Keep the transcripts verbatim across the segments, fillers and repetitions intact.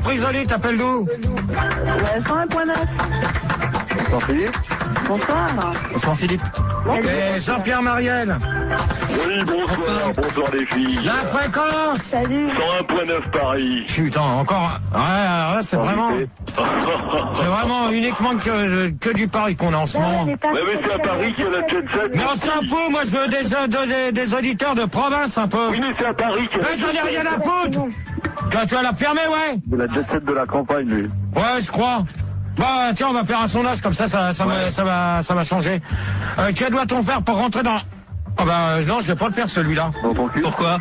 Prisoli, t'appelles d'où? Ouais, cent un point neuf. Bonsoir Philippe. Bonsoir. Bonsoir Philippe. Et Jean-Pierre Mariel. Oui, bonsoir, bonsoir les filles. La fréquence. Salut. cent un point neuf Paris. Putain, encore. Ouais, ouais, c'est vraiment. C'est vraiment uniquement que, que du Paris qu'on a en ce moment. Ouais, mais c'est à Paris qu'il y a la jet set. Mais on s'en fout, moi je veux des, des, des auditeurs de province un peu. Oui, mais c'est à Paris qu'il y a la Mais jet j'en ai set. rien à foutre. Quand tu vas la fermer, ouais. De la jet set de la campagne, lui. Ouais, je crois. Bah tiens, on va faire un sondage comme ça, ça, ça, Ouais. me, ça va, ça va changer. Euh, que doit-on faire pour rentrer dans... Oh bah non, je vais pas le faire celui-là. Dans ton cul. Pourquoi?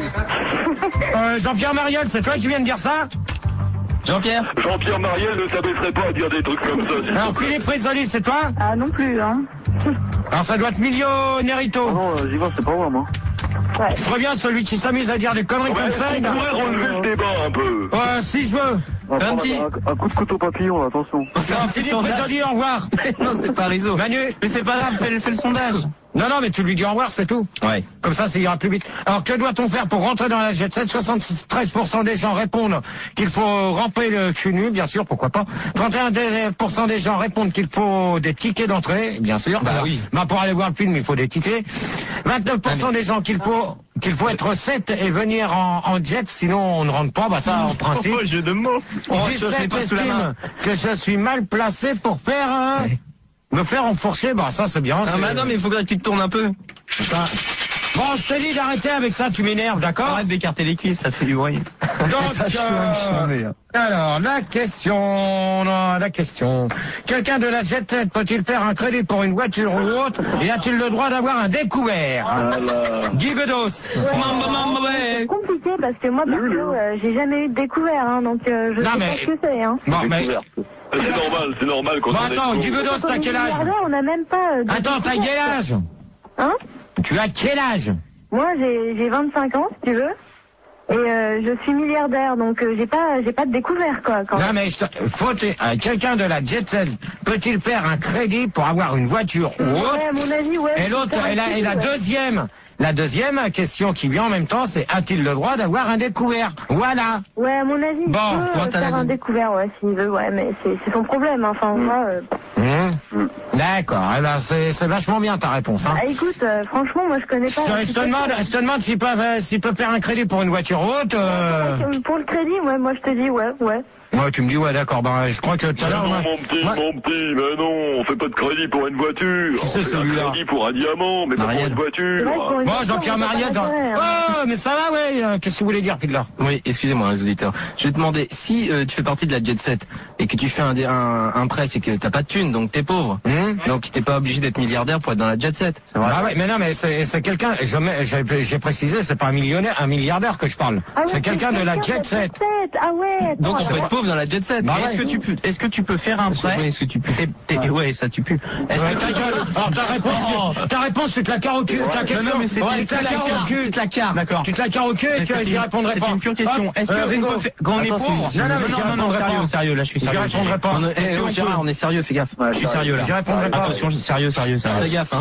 euh, Jean-Pierre Mariel, c'est toi qui viens de dire ça? Jean-Pierre? Jean-Pierre Mariel ne s'abaisserait pas à dire des trucs comme ça. Alors Philippe Risoli, c'est toi? Ah non plus, hein. Alors ça doit être Milio Nerito. Oh non, euh, j'y vois, c'est pas moi, moi. Ouais. Je préviens celui qui s'amuse à dire des conneries Ouais, comme ça. on il a- pourrait relever le débat un peu. Euh, si je veux. On va Un prendre petit... un, un coup de couteau papillon, attention. Non, Philippe Risoli, au revoir. Non, c'est pas Rizzo. Manu. Mais c'est pas grave, fais, le- fais le sondage. Non, non, mais tu lui dis au revoir, c'est tout. Ouais. Comme ça, ça ira plus vite. Alors, que doit-on faire pour rentrer dans la jet set? soixante-treize pour cent des gens répondent qu'il faut ramper le cul nu, bien sûr, pourquoi pas. trente et un pour cent des gens répondent qu'il faut des tickets d'entrée, bien sûr. Bah Alors, oui. bah, pour aller voir le film, il faut des tickets. vingt-neuf pour cent des gens qu'il faut, qu'il faut être sept et venir en, en jet, sinon on ne rentre pas, bah ça, en principe. Oh, jeu de mots. Oh, je l'ai dix-sept pas sous la main. estiment que je suis mal placé pour faire, euh, Ouais. me faire enfourcher, bah ça c'est bien. Ah, c'est- mais non, mais il faudrait que tu te tournes un peu. Putain. Bon, je te dis d'arrêter avec ça, tu m'énerves, d'accord? Arrête d'écarter les cuisses, ça fait du bruit. Donc, euh, alors, la question, non, la question. Quelqu'un de la jet set peut-il faire un crédit pour une voiture ou autre et a-t-il le droit d'avoir un découvert? Voilà. Guy Bedos. Maman, maman, ouais. C'est compliqué parce que moi, perso, euh, j'ai jamais eu de découvert, hein, donc euh, je Non, sais mais- pas ce que c'est, hein. Bon, mais... Découverte. C'est normal, c'est normal quand Bon, on attends, est Guy con. Bedos, Quand on t'as est quel âge? milliardaire, on n'a même pas euh, de Attends, t'as découvert. quel âge? Hein? Tu as quel âge? Moi, j'ai j'ai vingt-cinq ans, si tu veux. Et euh, je suis milliardaire, donc euh, j'ai pas j'ai pas de découvert, quoi. Quand Non, même. mais je te- faut te- euh, quelqu'un de la jet set peut-il faire un crédit pour avoir une voiture ou autre? Ouais, à mon avis, ouais. Et je l'autre, peux faire et la, un et la crédit, ouais. deuxième, la deuxième question qui vient en même temps, c'est a-t-il le droit d'avoir un découvert? Voilà. Ouais, à mon avis, il Bon, peut toi, euh, t'as faire la un vie. découvert, ouais, s'il veut, ouais, mais c'est c'est son problème, hein. Enfin, moi... euh, Hum. D'accord. Eh ben, c'est, c'est vachement bien ta réponse, hein. Ah, écoute, euh, franchement, moi, je connais pas... Je, je te demande, je te demande s'il peut, euh, s'il peut faire un crédit pour une voiture haute. Euh... Pour le crédit, ouais, moi, je te dis, ouais, ouais. Ouais, tu me dis ouais, d'accord. Ben, je crois que tout à Mais l'heure. non, moi- mon petit, moi- mon petit, mais non, on fait pas de crédit pour une voiture. Qui c'est, on fait celui-là un crédit pour un diamant, mais pas pour Marielle. une voiture. Ouais, pour une Bon, voiture, Jean-Pierre on peut pas Mariette. l'intérêt, hein. Oh, mais ça va, ouais. euh, Qu'est-ce que vous voulez dire, Pidler? Oui, excusez-moi, les auditeurs. Je vais te demander, si euh, tu fais partie de la jet set et que tu fais un, dé- un, un prêt, c'est que t'as pas de thunes, donc t'es pauvre. Hum Donc t'es pas obligé d'être milliardaire pour être dans la jet set. C'est vrai. Ah ouais, mais non, mais c'est, c'est quelqu'un. Je mets- J'ai, j'ai précisé, c'est pas un millionnaire, un milliardaire que je parle. Ah ouais, c'est quelqu'un de la jet set. Ah ouais, attends, Donc on attends. peut être pauvre dans la jet set. Bah Est-ce ouais. que tu peux, est-ce que tu peux faire un prêt? Est-ce que tu peux? T'es- t'es- Ouais, ça tu peux. Est-ce Ouais, que ta tu gueule. Alors ta réponse, ta réponse, tu te la carres au cul. Ta question, non, mais c'est- ouais, tu tu te la te la carres au carres. cul. Tu te la carres. D'accord. Tu te la carres au cul et Mais tu c'est j'y une- répondrai c'est pas. une pure question. Hop, Est-ce que euh, on Ringo. peut faire- quand on est Attends, pauvre? c'est- Non, non, mais non, j'y non, non, répondrai sérieux, pas. sérieux, là je suis J'y sérieux. répondrai pas. On est- eh, Est-ce oh, qu'on Gérard, peut- on est sérieux, fais gaffe. Ouais, Je suis sérieux. sérieux là. J'y répondrai pas. Attention, sérieux, sérieux, sérieux. Fais gaffe, hein.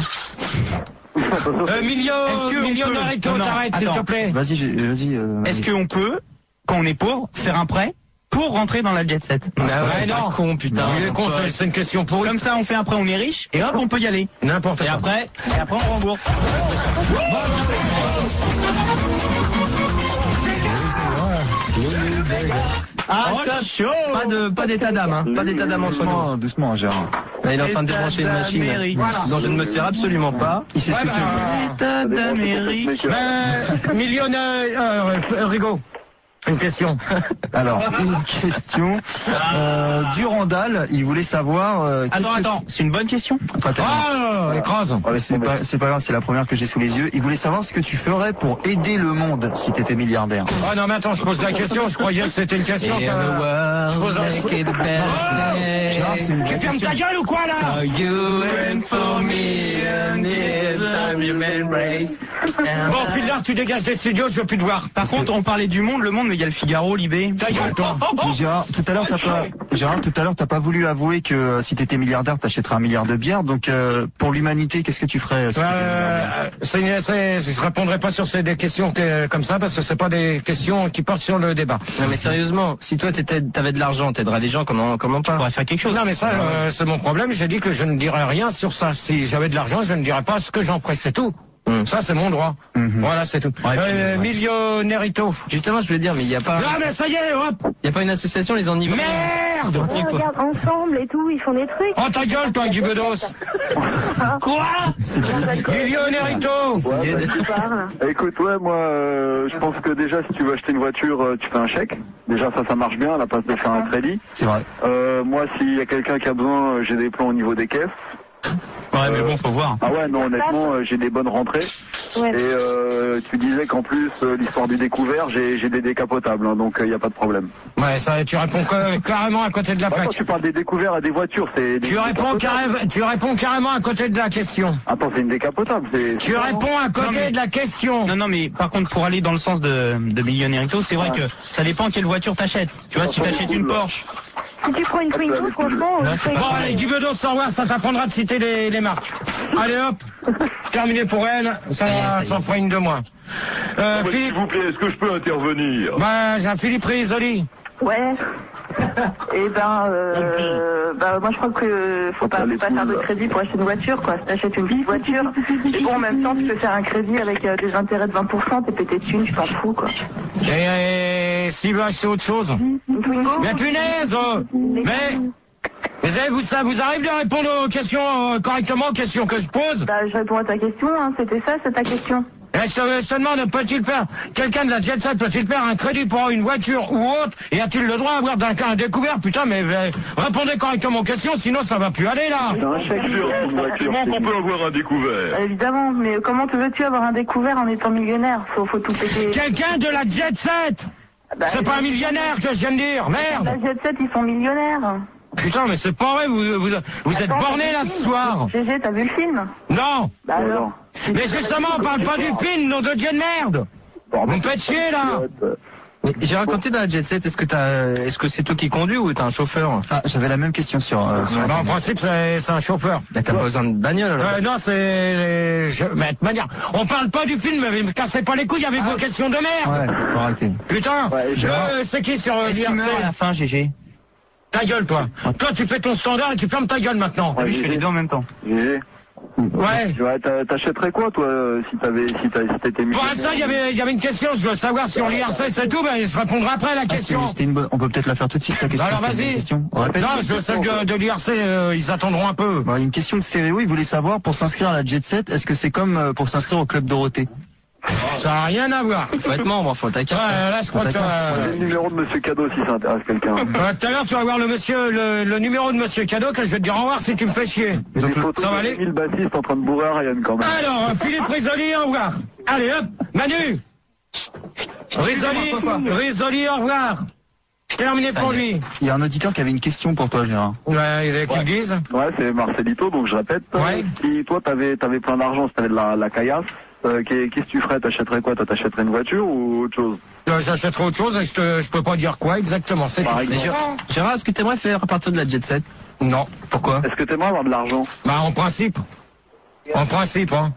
Euh, Milio, Est-ce que on Milio peut- Narito, non, non, t'arrêtes, s'il te attends. plaît. Vas-y, j'ai- vas-y. euh, Est-ce vas-y. qu'on peut, quand on est pauvre, faire un prêt pour rentrer dans la jet set? Bah C'est ouais, pas non. con, putain. Il est con, c'est- c'est une question pour lui. Comme ça, on fait un prêt, on est riche, et hop, on peut y aller. N'importe Et quoi. après, et après on rembourse. Ah, stop. Pas de, pas d'état d'âme, hein. Pas d'état d'âme entre nous. Doucement, doucement, Gérard. Là, il est en train de débrancher une machine dont je ne me sers absolument pas. Il sait ce que Ouais, c'est. État Ça dépend, c'est d'Amérique. technique. Ben, millionnaire, euh, euh, Rigaud. Une question. Alors, une question. Euh, Durandal, il voulait savoir... euh, qu'est-ce Attends, que- attends, c'est une bonne question? Pas tellement. Ah, écrase. Ah, mais c'est pas, c'est pas grave, c'est la première que j'ai sous les yeux. Il voulait savoir ce que tu ferais pour aider le monde si t'étais milliardaire. Ah non, mais attends, je pose la question, je croyais que c'était une question. In the ça- je pose world, un- make it the best Gérard, c'est une Tu vraie fermes ta question. gueule ou quoi, là? For you and for me, and this time you embrace. Bon, Pildar, tu dégages des studios, je veux plus te voir. Par contre, on parlait du monde, le monde, mais il y a le Figaro, Libé. Ta gueule, toi. Mais Gérard, tout à l'heure, t'as pas, Gérard, tout à l'heure, t'as pas voulu avouer que euh, si t'étais milliardaire, t'achèterais un milliard de bières. Donc, euh, pour l'humanité, qu'est-ce que tu ferais si Euh, c'est, c'est, je répondrai pas sur ces des questions que- comme ça parce que c'est pas des questions qui portent sur le débat. Non mais sérieusement, si toi t'étais, t'avais de l'argent, t'aiderais les gens, comment, comment On pas? va faire quelque chose. Non mais ça, euh, c'est mon problème. J'ai dit que je ne dirais rien sur ça. Si j'avais de l'argent, je ne dirais pas ce que j'en ferais. C'est tout. Hum. Ça, c'est mon droit. Mhm. Voilà, c'est tout. Ouais, euh, ouais. Millionnairito. Justement, je voulais dire, mais il y a pas, Non mais ça y est, hop. il y a pas une association, les enivres. Merde. Ouais, regarde, ensemble et tout, ils font des trucs. Oh ta gueule, toi, Guy Bedos. Quoi? Millionnairito. Ouais, bah, Tu parles. écoute, ouais, moi, euh, je pense que déjà, si tu veux acheter une voiture, euh, tu fais un chèque. Déjà, ça, ça marche bien à la place de faire un crédit. C'est vrai. Euh, moi, s'il y a quelqu'un qui a besoin, euh, j'ai des plans au niveau des caisses. Ouais, mais bon, faut voir. Ah ouais, non, honnêtement, euh, j'ai des bonnes rentrées. Ouais. Et euh, tu disais qu'en plus, euh, l'histoire du découvert, j'ai j'ai des décapotables, hein, donc il n'y a pas de problème. Ouais, ça, tu réponds ca- carrément à côté de la Bah, quand plaque. tu parles des découverts à des voitures, c'est... des Tu réponds, décapotables. carré- tu réponds carrément à côté de la question. Attends, c'est une décapotable. c'est- Tu réponds à côté Non, mais- de la question. Non, non, mais par contre, pour aller dans le sens de, de Millionnairito, c'est vrai que ça dépend quelle voiture t'achètes. Tu vois, si t'achètes une Porsche, Si tu prends une Twingo, franchement, Ouais, je c'est fais- Bon, allez, Guy Bedos, au revoir, ça t'apprendra de citer les, les marques. Allez, hop. Terminé pour elle. Ça, Ça y est, ça y est. s'en fera une de moins. Euh, S'il Philippe, vous plaît, est-ce que je peux intervenir? bah, j'ai un Philippe Risoli. Ouais. Et ben, euh, bah, moi je crois que faut pas, faut pas faire de crédit pour acheter une voiture, quoi. Si t'achètes une petite voiture, et bon, en même temps, tu peux faire un crédit avec euh, des intérêts de vingt pour cent, t'es pété de thunes, tu t'en fous, quoi. Et, et s'il veut acheter autre chose. Une Twingo? Mais punaise, euh, mais, vous avez, vous, ça vous arrive de répondre aux questions euh, correctement aux questions que je pose? Bah, je réponds à ta question, hein. C'était ça, c'est ta question. Et je, te- je te demande, peut-il faire, quelqu'un de la Jet Set peut-il faire un crédit pour une voiture ou autre, et a-t-il le droit d'avoir un, un découvert? Putain, mais euh, répondez correctement aux questions, sinon ça va plus aller là. C'est un chèque sur une voiture. Comment qu'on peut avoir un découvert? Bah, évidemment, mais comment te veux-tu avoir un découvert en étant millionnaire? Faut, faut tout péter. Quelqu'un de la Jet Set. Bah, C'est pas un millionnaire que je viens de dire, La merde. Jet Set, ils sont millionnaires. Putain, mais c'est pas vrai, vous, vous, vous êtes Attends, borné t'as là vu le ce film soir. G G, t'as vu le film? Non. Bah Bon, alors. alors. Mais justement, on parle pas du film, nom de Dieu de merde. Vous me faites chier là. Mais j'ai raconté dans la Jet Set, est-ce que t'as, est-ce que c'est toi qui conduis ou t'as un chauffeur? Ah, j'avais la même question sur. Euh, sur Bah, en principe, c'est c'est un chauffeur. Bah, t'as pas besoin de bagnole, alors. Euh, non, c'est... Je... Mais de manière, on parle pas du film, mais me cassez pas les couilles avec vos questions de merde. Ouais, faut arrêter. Putain, Ouais, je... Gérard. c'est qui sur est-ce l'I R qu'il meurt à la C? fin, G G? Ta gueule, toi. Toi, tu fais ton standard et tu fermes ta gueule maintenant. Ah oui, je fais les deux en même temps. G Ouais. G. Ouais, t'a- t'achèterais quoi, toi, euh, si t'avais, si t'avais- si t'étais Pour millionnaire? l'instant, il y avait, il y avait une question, je veux savoir sur l'I R C, c'est tout, mais je répondrai après à la Ah, question. c'était- c'était une bonne. On peut peut-être la faire tout de suite, la question. Alors, c'était une vas-y. bonne question. On répète. Non, je, celle de, de l'I R C, euh, ils attendront un peu. Bon, il y a une question de stéréo. Il voulait savoir, pour s'inscrire à la Jet Set, est-ce que c'est comme euh, pour s'inscrire au Club Dorothée? Ça n'a rien à voir. Faut être membre, faut ta Ouais, carte. là, je crois que... J'ai euh, le numéro de Monsieur Cadeau si ça intéresse quelqu'un. euh, tout à l'heure, tu vas voir le monsieur, le, le numéro de monsieur Cadeau, que je vais te dire au revoir si tu me fais chier. J'ai des Donc, photos ça va de aller mille bassistes en train de bourrer à Ryan quand même. Alors, Philippe Risoli, au revoir. Allez, hop, Manu. Risoli, Risoli, au revoir. Terminé pour lui. Il y a un auditeur qui avait une question pour toi, Gérard. Ouais, il est qu'ils le disent. Ouais, c'est Marcelito, donc je répète. Ouais. Si toi, t'avais, t'avais plein d'argent, si t'avais de la, la caillasse, euh, qu'est- qu'est-ce que tu ferais? T'achèterais quoi? Toi, t'achèterais une voiture ou autre chose? Euh, J'achèterai autre chose et je, te, je peux pas dire quoi exactement. C'est Par tout. Mais exemple. Gérard, Gérard, est-ce que t'aimerais faire à partir de la Jet Set? Non. Pourquoi? Est-ce que t'aimerais avoir de l'argent? Bah, en principe. En principe, hein.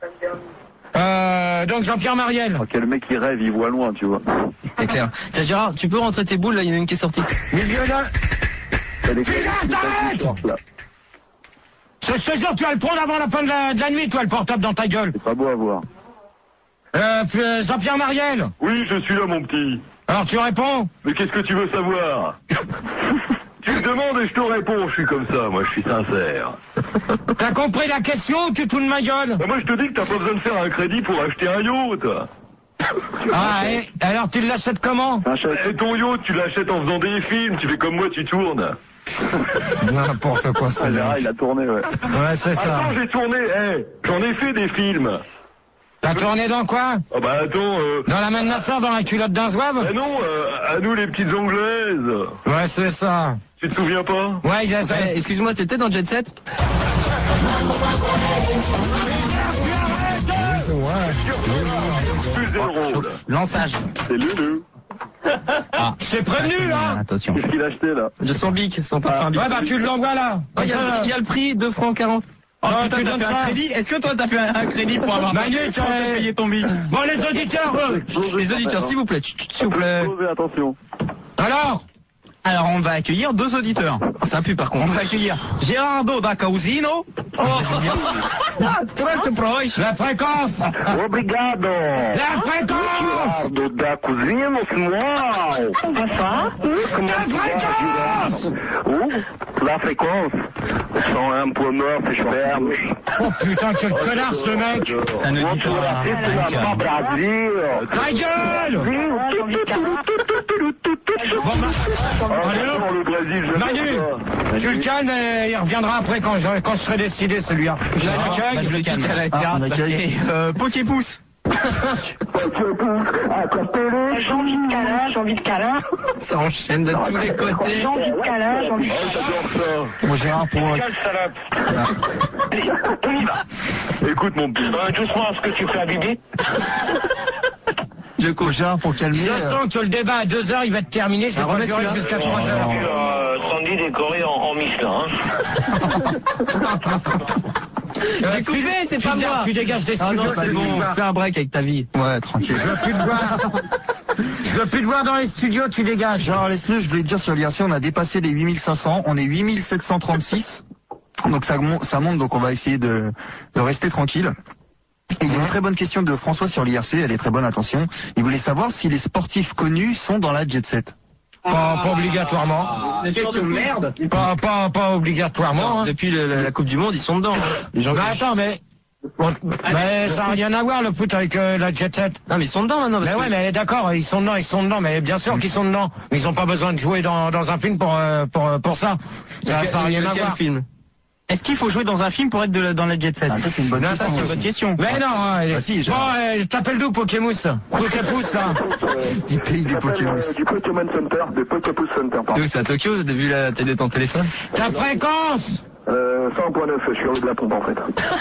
Euh, donc Jean-Pierre Mariel. Ok, le mec il rêve, il voit loin, tu vois. C'est clair. Tiens, Gérard, tu peux rentrer tes boules, là, il y en a une qui est sortie. Millionnaire. T'as des- Arrête là. Je te jure, tu vas le prendre avant la fin de la, de la nuit, toi, le portable dans ta gueule. C'est pas beau à voir. Euh, puis, euh, Jean-Pierre Mariel. Oui, je suis là, mon petit. Alors tu réponds? Mais qu'est-ce que tu veux savoir? Tu me demandes et je te réponds, je suis comme ça, moi je suis sincère. T'as compris la question ou tu te fous de ma gueule? Bah, moi je te dis que t'as pas besoin de faire un crédit pour acheter un yacht. Ah, et alors tu l'achètes comment? Un chèque. Et ton yacht, tu l'achètes en faisant des films, tu fais comme moi, tu tournes. N'importe quoi, ça. Ah, Gérard, il a tourné, ouais. Ouais, c'est ça. Attends, j'ai tourné, eh, j'en ai fait des films. T'as tourné dans quoi? Ah bah attends, euh... Dans la main de ma soeur, dans la culotte d'un zouave? Ah non, euh, à nous les petites anglaises. Ouais, c'est ça. Tu te souviens pas? Ouais, j'ai Eh, excuse-moi, t'étais dans Jet Set? Plus zéro rôle. Lançage. C'est Lulu. Ah, Je t'ai prévenu, là. Attention. Qu'est-ce qu'il a acheté là? Je sens bic, sans parfum bic. Ouais, bah tu l'envoies là. Il y, a- il y a le prix, deux francs quarante. Oh, Ah, putain, tu t'as donnes fait ça. un crédit? Est-ce que toi t'as fait un crédit pour avoir Manu, pour t'as- payer ton bic? Bon, les auditeurs. euh, Les auditeurs, s'il vous plaît, chut, chut, s'il vous plaît. Posez attention. Alors. Alors on va accueillir deux auditeurs. Ça pue par On contre. va accueillir Gerardo da Causino. Oh, La fréquence. Obrigado. La fréquence. Do da cozinha, senhor. Bonsoir. La fréquence. Uh, la fréquence. São um por nós, esperamos. Oh putain, quel connard ce mec. ça ne dit Outro pas. artista lá para Brasil. Ta gueule. Bon, ma- Allez, hop. Dans le Brésil, je Manu, sais pas. tu le calmes et il reviendra après quand je, quand je serai décidé celui-là. Je Ah, l'accueille. bah, je le calme. Ah, on accueille. Et, euh, Poképousse. J'ai envie de câlin, j'ai envie de câlin. Ça enchaîne de tous les côtés. J'ai envie de câlin, j'ai envie de J'adore ça. Moi, Gérard, pour... Quelle salope. On y va. Écoute mon petit. Euh, doucement, ce que tu fais à Bibi. Je pour Gérard, pour calmer... Je euh, sens que le débat à deux heures, il va être terminé. Je vais pas durer jusqu'à trois heures. Euh, Sandy décoré en, en Michelin. J'ai coupé, c'est pas tu, moi. Tu dégages des Ah studios, non, c'est bon. Fais un break avec ta vie. Ouais, tranquille. Je veux plus te voir. Je veux plus te voir dans les studios, tu dégages. Gérard Lesneux, je voulais te dire sur l'I R C, on a dépassé les huit mille cinq cents, on est huit mille sept cent trente-six. Donc ça, mon- ça monte, donc on va essayer de, de rester tranquille. Et il y a une très bonne question de François sur l'I R C, elle est très bonne, attention. Il voulait savoir si les sportifs connus sont dans la jet set. Pas, pas obligatoirement. Question de merde. Pas, pas, pas obligatoirement. Hein. Depuis le- la, la Coupe du Monde, ils sont dedans. Les gens Mais attends, mais... Bon, mais ça n'a rien à voir le foot avec euh, la jet set. Non, mais ils sont dedans maintenant. Parce Mais que- ouais, mais d'accord, ils sont dedans, ils sont dedans, mais bien sûr qu'ils sont dedans. Mais ils ont pas besoin de jouer dans, dans un film pour, euh, pour, euh, pour ça. Ça ça n'a rien à Quel voir. film? Est-ce qu'il faut jouer dans un film pour être de- dans la jet set? Ah, ça c'est une bonne Non, question. ça, C'est une aussi. bonne question. Mais non, hein, Bah si, bon, Gérard. euh, je t'appelle d'où, Pokémousse Poképousse, là. Du pays des Pokémon. Du Pokémon Center, de Poképousse Center, pardon. D'où c'est à Tokyo, t'as vu la tête de ton téléphone? Ta fréquence. Euh, cent point neuf, je suis rue de la Pompe en fait.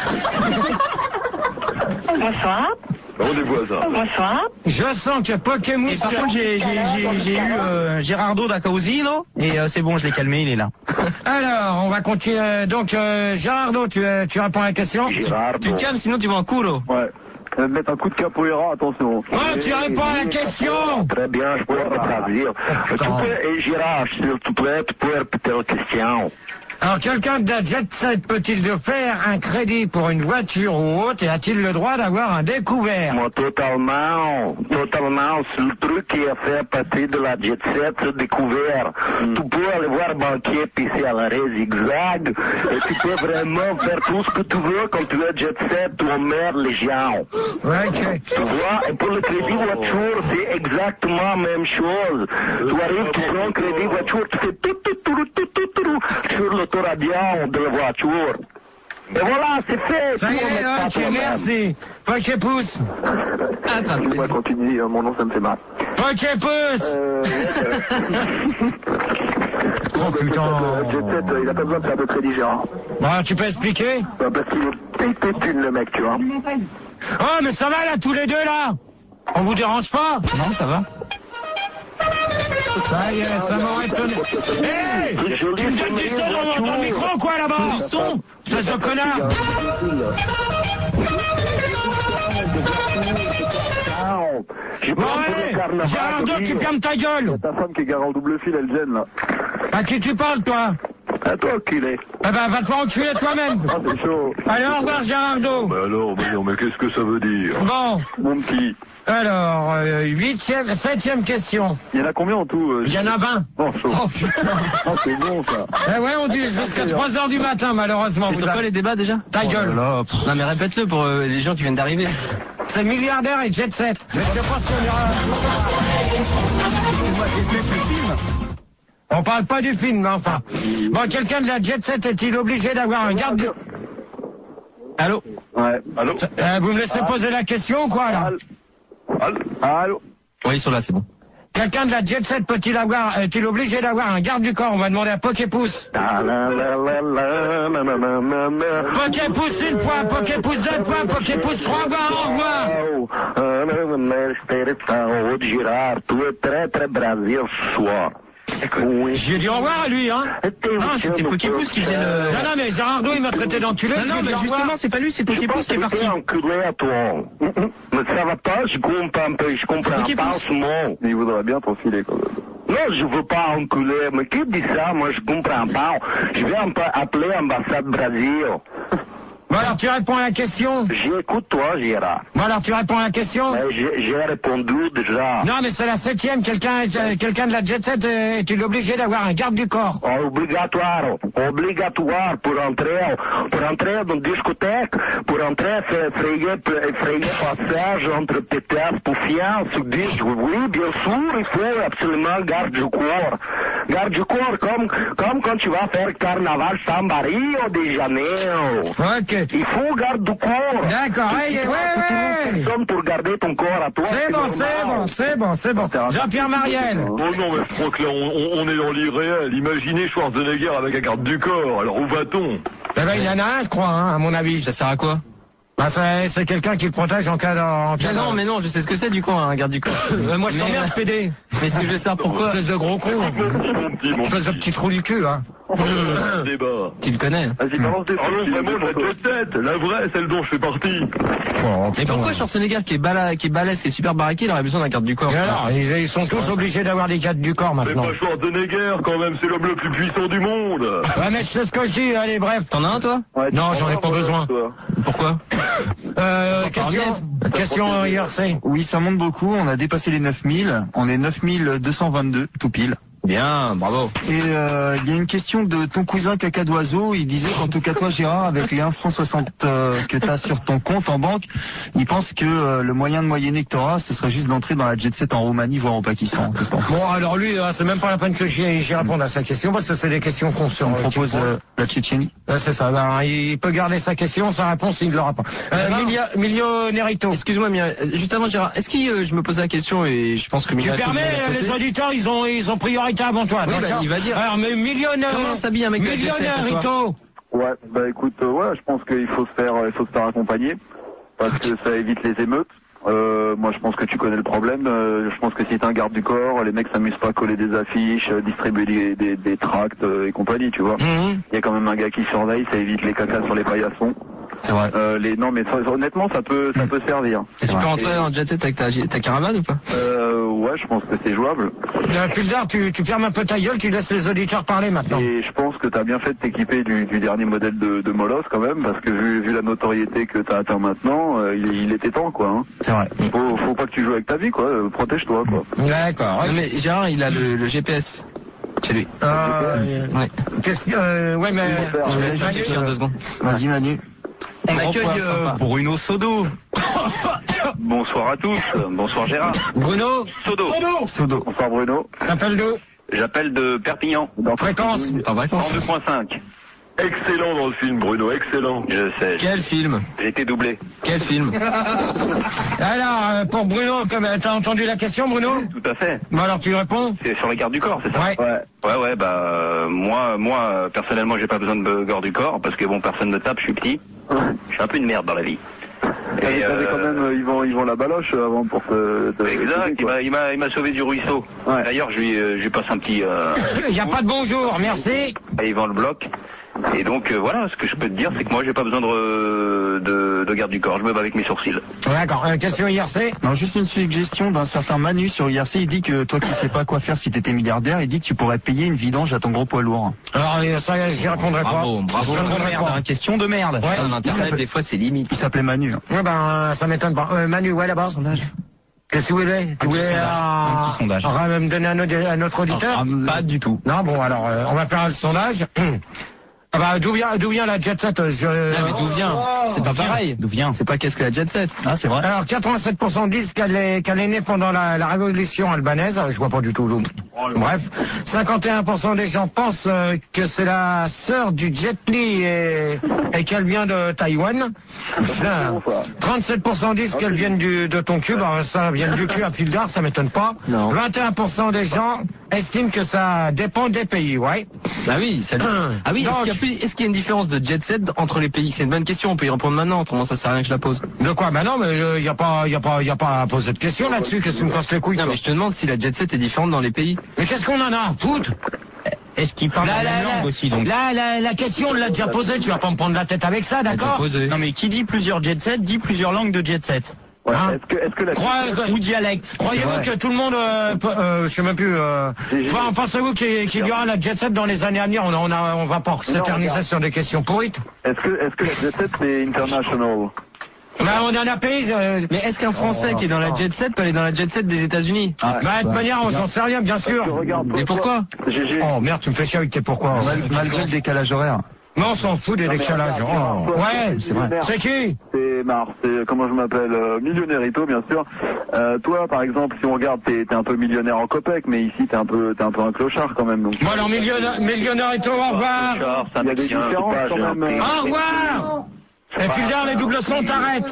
Bonsoir. On des voisins. Bonsoir. Je sens que Et Pokémousse... par contre, j'ai j'ai- j'ai- j'ai eu euh, Gerardo da Causino et euh, c'est bon, je l'ai calmé, il est là. Alors, on va continuer. Donc, euh, Gérardo, tu, euh, tu réponds à la question? Gérardo. Tu te calmes, sinon tu vas en culo. Ouais. Je vais te mettre un coup de capoeira, attention. Ouais, tu réponds à la question. Très bien, je peux te traduire. Tu peux, et Gérard, s'il te plaît, tu peux répéter la question. Alors, quelqu'un de la jet set peut-il de faire un crédit pour une voiture ou autre et a-t-il le droit d'avoir un découvert? Moi, totalement, totalement, c'est le truc qui a fait partie de la jet set, c'est découvert. Tu peux aller voir banquier pisser à l'arrêt zigzag, et tu peux vraiment faire tout ce que tu veux quand tu es jet set, tu emmerdes les gens. Ouais, ok. Tu vois, et pour le crédit voiture, c'est exactement la même chose. Tu arrives, tu prends un crédit voiture, tu fais tout, tout, tout, tout, tout, tout, tout sur l'autoradiant de la voiture. Et voilà, c'est fait. Ça y Tu est, remets ça ok, toi-même. merci. Poképousse. Moi, continue, mon nom, ça me fait mal. Poképousse. Euh, Oh putain. Le jet set, euh, il a pas besoin de faire de crédit, Gérard. Bon, tu peux expliquer? Bah, parce qu'il est pété de thunes, le mec, tu vois. Oh, mais ça va là, tous les deux là? On vous dérange pas? Non, ça va. Ça y est, ça m'aurait étonné. Hé! Tu me donnes du son dans ton micro, quoi, là-bas? Du son? C'est ce connard! J'ai Bon, pas un peu allez! de carnaval, Gérardo, oui. tu fermes ta gueule! Ta femme qui est garée en double fil, elle gêne, là. À qui tu parles, toi? À toi, enculé. Eh ben, va te faire enculer toi-même! Ah, c'est chaud. Allez, au revoir, Gérardo! Mais alors, mais non, mais qu'est-ce que ça veut dire? Bon, Mon petit. alors, euh, huitième, septième question. Il y en a combien en tout euh, Il y en a vingt. Oh, chaud. Oh, c'est bon, ça. Eh ouais, on dit jusqu'à trois heures du matin, malheureusement. C'est Vous sur quoi avez- les débats déjà? Ta gueule. Là, pff, Non mais répète-le pour euh, les gens qui viennent d'arriver. C'est milliardaire et jet set. Je sais pas si on ira... On parle pas du film, mais enfin. Bon, quelqu'un de la jet set est-il obligé d'avoir un garde... de- Allô? Ouais. Allô? Euh, vous me laissez poser la question ou quoi, là? Allô? Allô? Oui, ils sont là, c'est bon. Quelqu'un de la jet set peut-il avoir, est-il obligé d'avoir un garde du corps? On va demander à Poképousse. Poképousse une fois, Poképousse deux fois, Poképousse trois fois, au revoir. Tu es très très Brasil soir. J'ai dit au revoir à lui, hein. Ah, c'était Poképousse qui faisait le... Non, non, mais Gérardo, il m'a traité d'enculé. Non, non, mais justement, c'est pas lui, c'est Poképousse qui est parti. Enculé à toi. Mais ça va pas, je comprends pas, je comprends pas ce mot. Il voudrait bien t'enfiler quand même. Non, je veux pas enculer. Mais qui dit ça? Moi, je comprends pas. Je vais appeler l'ambassade Brésil. Bon, alors tu réponds à la question? J'écoute toi, Gérard. Bon, alors tu réponds à la question? Mais j'ai, j'ai répondu déjà. Non, mais c'est la septième. Quelqu'un, euh, quelqu'un de la jet set est-il obligé d'avoir un garde du corps? Oh, obligatoire, obligatoire pour entrer, pour entrer dans une discothèque, pour entrer, faire frayer, frayer passage entre pétards, poufiants, se disent, oui, bien sûr, il faut absolument garde du corps. Garde du corps, comme, comme quand tu vas faire carnaval Samba Rio de Janeiro. Ok. Il faut garde du corps. D'accord, ouais, ouais, ouais. Personne pour garder ton corps à toi. C'est bon, c'est bon, c'est bon, c'est bon. Jean-Pierre Mariel. Oh non, mais je crois que là, on, on est dans l'irréel. Imaginez Schwarzenegger avec un garde du corps. Alors où va-t-on? Eh ben, il y en a un, je crois, hein, à mon avis. Ça sert à quoi? Bah, c'est, c'est quelqu'un qui le protège en cas de... En cas Mais non, de... mais non, je sais ce que c'est du coup, un garde du corps. Euh, moi, je Mais, t'emmerde, euh, P D. Mais c'est que je sais pourquoi. Espèce de gros con. Mon petit, mon Espèce de petit trou du cul, hein. petit débat. Tu le connais. Vas-y, balance des Ah non, vraiment, la jet set, la vraie, celle dont je fais partie. Oh, Mais pourquoi Schwarzenegger qui est bala, qui est balèze, qui est super baraqué, il aurait besoin d'un garde du corps? Et alors, ils, ils sont tous obligés d'avoir des gardes du corps Mais maintenant. pas Schwarzenegger, quand même, c'est l'homme le plus puissant du monde. Ouais, mais c'est ce que je dis, allez, bref. T'en as un, toi? Ouais, Non, tu j'en ai prends pas un, besoin. toi. Pourquoi? Euh, Encore question, un question I R C. Oui, ça monte beaucoup. On a dépassé les neuf mille. On est neuf mille deux cent vingt-deux, tout pile. Bien, bravo. Et euh, il y a une question de ton cousin caca d'oiseau. Il disait qu'en tout cas toi Gérard, avec les un franc soixante euh, que tu as sur ton compte en banque, il pense que euh, le moyen de moyenner que tu auras, ce serait juste d'entrer dans la jet set en Roumanie, voire au Pakistan. Qu'est-ce que t'en penses? Bon, alors lui, euh, c'est même pas la peine que j'y, j'y réponde à sa question, parce que c'est des questions qu'on se On propose euh, la Tchétchénie. Ouais, c'est ça, ben, il peut garder sa question, sa réponse, il ne l'aura pas. Euh, Milio- Millionérito. Excuse-moi, mais juste avant, Gérard, est-ce que euh, je me posais la question et je pense que... Tu Miracle permets, vient de la les poser. auditeurs, ils ont, ils ont priorité avant toi. Oui, donc, bah, tiens. il va dire. Alors, mais millionnaire. Comment s'habille un mec de la jet set, Millionnaire, pour toi Rito. Ouais, bah écoute, euh, ouais, je pense qu'il faut se faire, il faut se faire accompagner parce que ça évite les émeutes. Euh, moi, je pense que tu connais le problème. Euh, je pense que si t'es un garde du corps, les mecs s'amusent pas à coller des affiches, euh, distribuer des, des, des tracts euh, et compagnie, tu vois. Mhm. Il y a quand même un gars qui surveille, ça évite les cacas sur les paillassons. C'est vrai. Euh, les, non, mais ça, honnêtement, ça peut, ça peut servir. Et tu peux Ouais. rentrer en jet set avec ta, ta caravane ou pas? Euh, ouais, je pense que c'est jouable. Euh, Pildar, tu, tu fermes un peu ta gueule, tu laisses les auditeurs parler maintenant. Et je pense que t'as bien fait de t'équiper du, du dernier modèle de, de Molos quand même, parce que vu, vu la notoriété que t'as atteint maintenant, euh, il, il était temps, quoi. Hein. C'est vrai. Faut, faut pas que tu joues avec ta vie, quoi. Euh, protège-toi, quoi. D'accord. Non mais Gérard, il a le, le G P S chez lui. Euh, Ouais. qu'est-ce que- euh, ouais, mais... faire, Je euh, vais laisse Manu, vérifier en deux secondes. Vas-y Manu. On accueille Grand point, euh, sympa. Bruno Sodo. Bonsoir à tous, bonsoir Gérard. Bruno, Sodo, Sodo. Bonsoir Bruno. t'appelles d'où? j'appelle de Perpignan, Dans Fréquence. En vacances. cent deux point cinq. Excellent dans le film, Bruno, excellent. Je sais, Quel film? j'ai été doublé. Quel film? Alors, euh, pour Bruno, comme euh, t'as entendu la question, Bruno? Tout à fait. Bon, alors tu réponds? C'est sur les gardes du corps, c'est ça? Ouais. Ouais. Ouais, ouais, bah, euh, moi, moi, euh, personnellement, j'ai pas besoin de garde du corps, parce que bon, personne me tape, je suis petit. Je suis un peu une merde dans la vie. T'avais Et, t'avais euh, quand même, euh, ils vont, ils vont la baloche euh, avant pour te. te- Exact, te- il m'a, il m'a, il m'a sauvé du ruisseau. Ouais. D'ailleurs, je lui, euh, je lui passe un petit, euh, Il n'y a pas de bonjour, merci. à Yvan le bloc. Et donc, euh, voilà, ce que je peux te dire, c'est que moi, j'ai pas besoin de, de, de garde du corps, je me bats avec mes sourcils. D'accord, euh, question I R C. Non, juste une suggestion d'un certain Manu sur I R C. Il dit que toi qui sais pas quoi faire si t'étais milliardaire, il dit que tu pourrais payer une vidange à ton gros poids lourd. Alors, euh, ça, j'y répondrai pas. Bravo, bravo. Je répondrai Merde, pas. hein, question de merde. Ouais. Sur Internet, des fois, c'est limite. Il s'appelait Manu. hein. Ouais, ben, ça m'étonne pas. Euh, Manu, ouais, là-bas. Qu'est-ce que vous voulez? Tu voulais sondage. euh, Un petit sondage. euh, me donner un audio- à notre auditeur? Ah, pas du tout. Non, bon, alors, euh, on va faire le sondage. Ah bah d'où vient d'où vient la jet set je... Non mais d'où vient Oh, C'est pas pareil. D'où vient C'est pas qu'est-ce que la jet set. Ah, c'est vrai. Alors quatre-vingt-sept pour cent disent qu'elle est qu'elle est née pendant la, la révolution albanaise. Je vois pas du tout d'où. Bref, cinquante et un pour cent des gens pensent euh, que c'est la sœur du Jet Li et, et qu'elle vient de Taïwan. Enfin, trente-sept pour cent disent qu'elle vient du de ton cul. Bah, ça vient du cul à Pildar, ça m'étonne pas. Non. vingt et un pour cent des gens estiment que ça dépend des pays, ouais. Bah oui, ça... Ah oui, est-ce qu'il y a plus... est-ce qu'il y a une différence de jet set entre les pays? C'est une bonne question, on peut y répondre maintenant, autrement ça sert à rien que je la pose. De quoi? Bah non, mais il euh, y a pas, y a pas, y a pas à poser de question là-dessus. Qu'est-ce que tu me casses les couilles? Non toi mais je te demande si la jet set est différente dans les pays. Mais qu'est-ce qu'on en a à foutre? Est-ce qu'il parle la, la même langue aussi donc Là, la, la question, on l'a déjà posée, tu vas pas me prendre la tête avec ça, d'accord? Non mais qui dit plusieurs jet set dit plusieurs langues de jet set. Ouais, Hein est-ce que, est-ce que la Crois- Ou dialecte. Croyez-vous que tout le monde, euh, peut- euh, je sais même plus, euh, enfin, pensez-vous qu'il qu'il y aura la jet set dans les années à venir? On, a, on, a, on va pas s'éterniser regarde. sur des questions pourrites. est-ce que, est-ce que la jet set c'est international? Bah, on en a pays, euh, Mais est-ce qu'un Français qui est dans la jet set peut aller dans la jet set des États-Unis? Ah, bah, de toute manière, on s'en sait rien, bien sûr. Parce que regarde, toi, Mais pourquoi? toi, G G, Oh merde, tu me fais chier avec tes pourquoi. Mal- malgré le décalage horaire. Mais on s'en fout des Non, mais décalages. regarde, Oh. toi, Ouais, c'est vrai. c'est qui? c'est Mars, c'est comment je m'appelle, euh, Millionnairito bien sûr. Euh, toi par exemple, si on regarde, t'es t'es un peu millionnaire en copec, mais ici t'es un peu t'es un peu un clochard quand même. Donc. Bon alors, millionnaire, millionnaire et tout, au revoir. Il y a des différences quand même. euh. Au revoir. Et puis les doubles sons, t'arrêtes.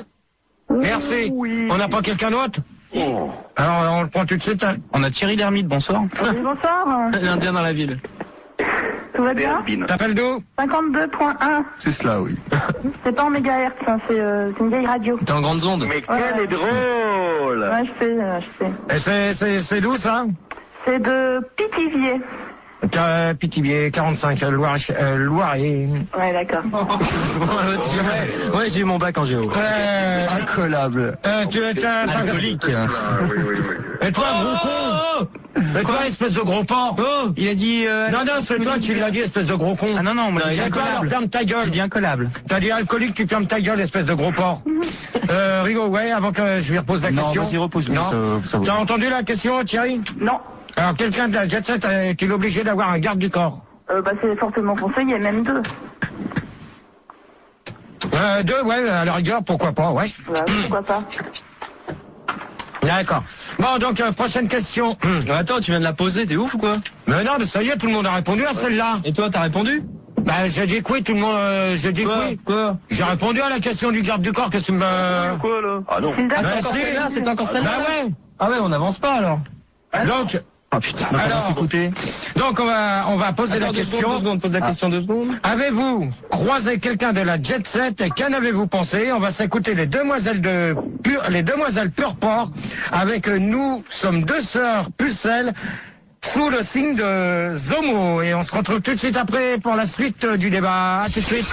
Merci. Oui. On n'a pas quelqu'un d'autre? Oh. Alors on le prend tout de suite. Hein. On a Thierry Lhermitte, bonsoir. Oui, bonsoir. L'Indien dans la ville. Tout va bien? T'appelles d'où? cinquante-deux point un. C'est cela, oui. C'est pas en mégahertz, hein, c'est euh, c'est une vieille radio. T'es en grande onde. Mais Ouais. quel est drôle. Ouais, je sais, euh, je sais. Et c'est, c'est, c'est d'où ça? C'est de Pithiviers. Euh, Pithiviers, quarante-cinq, euh, Loire, euh, Loire et... Ouais, d'accord. ouais, ouais, j'ai eu mon bac en géo. Euh, Incollable. euh, tu es un... Alcoolique. Et toi, gros con? Et toi, espèce de gros porc? Oh, il a dit. Euh, Non, non, c'est toi qui l'as dit, espèce de gros con. Ah non non, moi j'ai dit Et toi, alors, incollable. ferme ta gueule. J'ai dit incollable. T'as dit alcoolique, tu fermes ta gueule, espèce de gros porc. Euh, Rigo, ouais, avant que je lui repose la Non, question. vas-y, repose-lui, Non. ça- ça vaut. T'as entendu la question, Thierry? Non. Alors, quelqu'un de la jet set, euh, est-il obligé d'avoir un garde du corps? Euh, bah, c'est fortement conseillé, même deux. Euh, deux, ouais, à la rigueur, pourquoi pas, ouais. Bah, oui, pourquoi pas. D'accord. Bon, donc, euh, prochaine question. Attends, tu viens de la poser, t'es ouf ou quoi? Mais non, mais ça y est, tout le monde a répondu à celle-là. Et toi, t'as répondu? Bah, j'ai dit que oui, tout le monde, euh, j'ai dit que Quoi? oui. Quoi? J'ai répondu à la question du garde du corps, qu'est-ce que tu me... Quoi là? Ah non. C'est une Ah, date. c'est encore si. celle-là, c'est encore celle-là? Bah ouais. Ah ouais, on n'avance pas alors. Donc, Oh putain. Donc, on va Alors- s'écouter. donc on va, on va poser Attends, la deux question. secondes, deux secondes, pose la question deux secondes. Avez-vous croisé quelqu'un de la jet set et qu'en avez-vous pensé? On va s'écouter les demoiselles de pur, les demoiselles Purport avec euh, nous sommes deux sœurs pucelles sous le signe de Zomo et on se retrouve tout de suite après pour la suite euh, du débat. À tout de suite.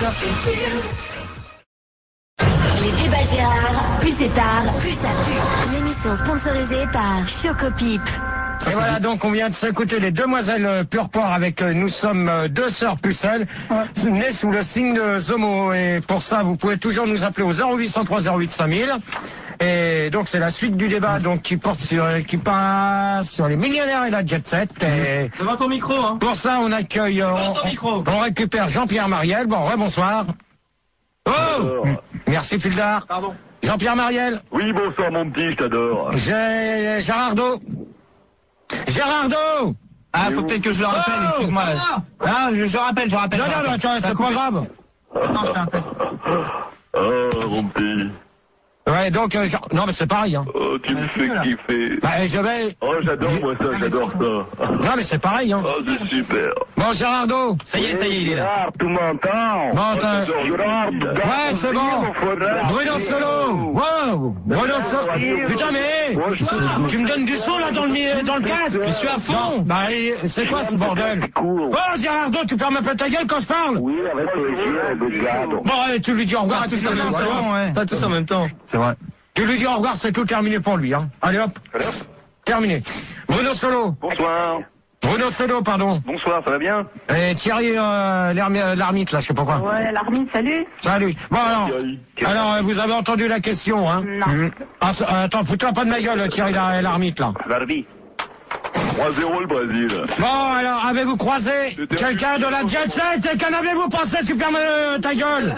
Les débats Gérard, plus c'est tard, plus ça pue. L'émission sponsorisée par Chocopip. Et voilà, donc on vient de s'écouter les demoiselles euh, Purport avec euh, nous sommes euh, deux sœurs pucelles nées sous le signe de Zomo et pour ça vous pouvez toujours nous appeler au zéro huit cent trois zéro huit cinq mille. Et donc c'est la suite du débat donc qui porte sur euh, qui passe sur les millionnaires et la jet set et Devant ton micro, hein. pour ça on accueille euh, Devant ton on, micro. on récupère Jean-Pierre Mariel. Bon, rebonsoir. Oh Alors. merci Fildar. Pardon. Jean-Pierre Mariel. Oui, bonsoir mon petit, je t'adore. J'ai Gérardo. Gérardo. Ah, faut peut-être que je le rappelle, Oh excuse-moi. Ah, je, je rappelle, je rappelle. Non, je non, non, rappelle. attends, Ça a c'est pas coupé. grave. Non, je fais un test. Oh, mon petit. Ouais, donc, euh, genre- non, mais c'est pareil, hein. Oh, tu me fais kiffer. Bah, je vais... Oh, j'adore moi ça, j'adore ça. Non, mais c'est pareil, hein. Oh, c'est super. Bon, Gérardo. Ça y est, ça y est, il est là. Gérard, tu m'entends? Bon, t'as- Gérard, Ouais, c'est bon. Bruno Solo. Wow. Bruno Solo. Putain, mais, tu me donnes du son, là, dans le, mi- dans le casque. Je suis à fond. Bah, et- c'est quoi, ce bordel? Cool. Oh, Gérardo, tu fermes un peu ta gueule quand je parle? Oui, avec plaisir, regarde. Bon, allez, tu lui dis au revoir. Pas c'est tous en tout, même c'est bon. temps, ouais. Pas tous en même temps. C'est vrai. Tu lui dis au revoir, c'est tout terminé pour lui, hein. Allez, hop. Terminé. Bruno Solo. Bonsoir. Bruno Solo, pardon. Bonsoir, ça va bien? Et Thierry, euh, l'ermi- euh, l'ermite, là, je sais pas quoi. Ouais, l'armite, salut. Salut. Bon, alors, Thierry. alors, euh, vous avez entendu la question, hein? Non. Mhm. Ah, ça- euh, attends, fous-toi pas de ma gueule, Thierry, la- l'ermite, là. Varvi. trois zéro le Brésil. Bon, alors, avez-vous croisé quelqu'un de la Jet Set et qu'en avez-vous pensé? Tu fermes euh, ta gueule.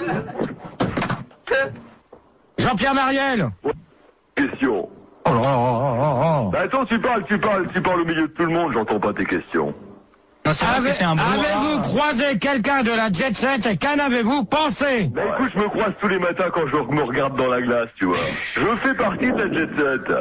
Jean-Pierre Mariel. Question. Oh là là, oh, oh, oh. Bah attends, tu parles, tu parles, tu parles au milieu de tout le monde, j'entends pas tes questions. Non, c'est vrai que Avez- c'était un brouhaha. Avez-vous croisé quelqu'un de la Jet Set et qu'en avez-vous pensé? Bah écoute, je me croise tous les matins quand je me regarde dans la glace, tu vois. Je fais partie de la Jet Set.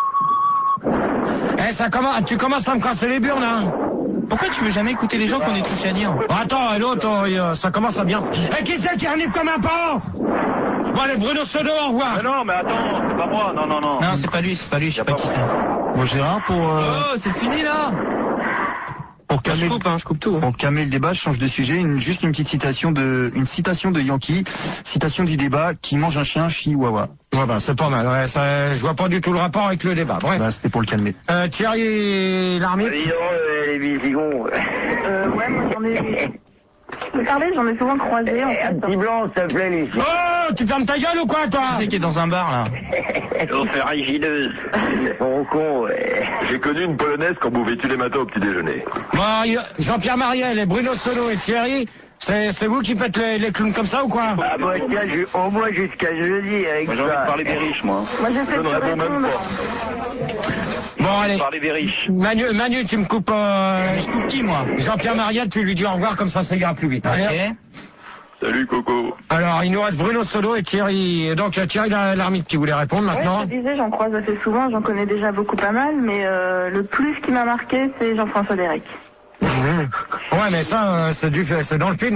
Eh, ça commence, tu commences à me casser les burnes, hein. Pourquoi tu veux jamais écouter les gens qu'on est touchés à dire? Bon, attends, et l'autre, euh, ça commence à bien. Et qui c'est qui arrive comme un porc? Bon, allez, Bruno Sodo, au revoir. Mais non, mais attends, c'est pas moi, non, non, non. Non, c'est pas lui, c'est pas lui, je sais pas qui c'est. Bon, Gérard, pour, euh, Oh, c'est fini là. pour Je calmer, coupe, hein, je coupe tout. pour calmer le débat, je change de sujet. Une, juste une petite citation de, une citation de Yankee. Citation du débat, qui mange un chien, chihuahua. Ouais, bah, c'est pas mal, ouais, ça, je vois pas du tout le rapport avec le débat. Bref. Bah, c'était pour le calmer. Euh, Thierry Lhermitte. Dis donc, euh, les bisigons. Euh, ouais, moi j'en ai... Je peux parler, j'en ai souvent croisé en Un fait. petit blanc, s'il te plaît, les Oh, tu fermes ta gueule ou quoi, toi? Qui c'est qui est dans un bar là? Oh, ferragineuse. Bon con, ouais. J'ai connu une polonaise qu'on buvait tous les matins au petit déjeuner. Bon, y- Jean-Pierre Mariel et Bruno Sodo et Thierry, c'est, c'est vous qui faites les, les clowns comme ça ou quoi? Ah bah tiens, je- au moins jusqu'à jeudi avec Moi j'ai envie ça. de parler des riches, moi. Moi j'essaie Je de te ne réponds même répondre. pas. Bon, allez. Parler des riches. Manu, Manu, tu me coupes, euh, Je coupe qui moi? Jean-Pierre Mariel, tu lui dis au revoir, comme ça, ça ira plus vite. Allez, hop. Ok. Salut Coco. Alors, il nous reste Bruno Sodo et Thierry. Donc, euh, Thierry Lhermitte qui voulait répondre Ouais, maintenant. je te disais, j'en croise assez souvent, j'en connais déjà beaucoup pas mal, mais euh, le plus qui m'a marqué, c'est Jean-François Derek. Mmh. Ouais, mais ça, euh, c'est du, c'est dans le film.